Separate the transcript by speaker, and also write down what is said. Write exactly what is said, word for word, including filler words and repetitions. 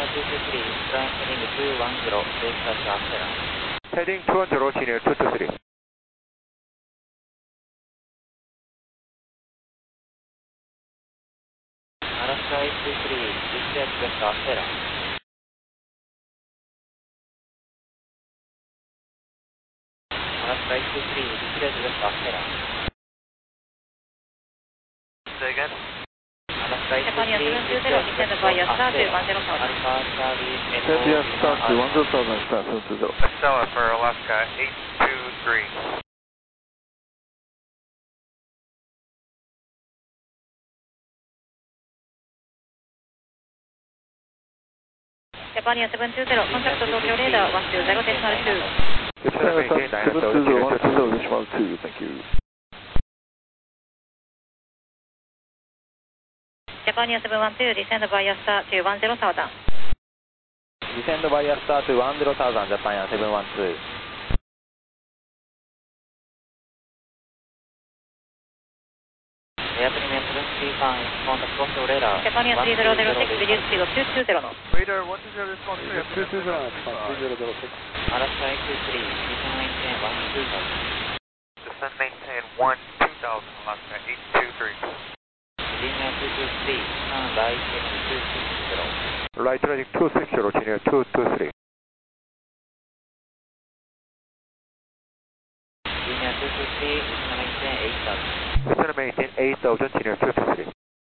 Speaker 1: two two three, flying heading two one zero, please touch Astera.
Speaker 2: Heading two one zero, Chinook two two three.
Speaker 1: Alaska eight two three, display expect Astera. Alaska eight two three, display expect Astera.
Speaker 3: Say again?
Speaker 1: Alaska eight two three, display expect Astera. Alpha Charlie,
Speaker 4: India start to one zero thousand, start seven two zero.
Speaker 3: Stella for Alaska eight two three.
Speaker 5: Japan seven two zero, contact Tokyo radar one two zero decimal two.
Speaker 4: seven two zero, one two zero decimal two, thank you.
Speaker 5: Japan seven one two, descend via star to one zero thousand.
Speaker 6: Descend via star to one zero thousand, Japan seven one two.
Speaker 1: Air Premium seven three five, contact Tokyo radar.
Speaker 5: Japan three zero zero six, reduce speed of two two zero knots.
Speaker 3: Radar one two zero decimal three.
Speaker 4: two two zero, three zero zero six.
Speaker 1: Alaska eight two three, descend maintain one two thousand.
Speaker 3: Descend maintain one two thousand, Alaska eight two three.
Speaker 1: Linear two two three, turn right heading two six zero.
Speaker 2: Right heading two six zero, Chinook two two three.
Speaker 1: Linear two two three, descend maintain eight thousand.
Speaker 2: Descend maintain eight thousand, Chinook two two three.